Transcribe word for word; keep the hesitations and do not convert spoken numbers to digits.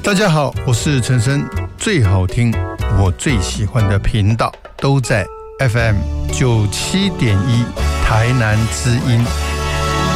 大家好，我是陈升，最好听我最喜欢的频道都在 F M 九七点一台南之音。